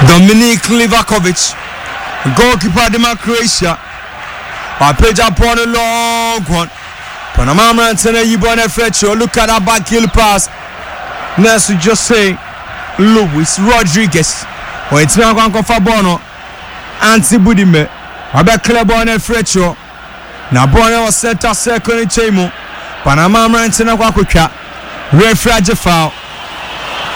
Dominik Livakovic, goalkeeper de Croatia. Page up on a long one. Panama Mountain Yibone Fletcher. Look at that back heel pass. Nesu just say Luis Rodriguez. When it's not going to go Bono. Anti Budime. Abe Clebone Fletcher. Na Bono was center second in Chemo. Panama Mountain Aquaquia. Referee foul.